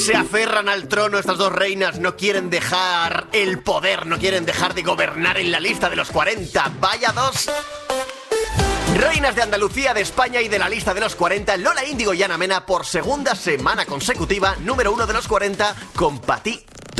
Se aferran al trono estas dos reinas, no quieren dejar el poder, no quieren dejar de gobernar en la lista de los 40. Vaya dos reinas de Andalucía, de España y de la lista de los 40. Lola Índigo y Ana Mena por segunda semana consecutiva, número 1 de los 40 con Pa' ti.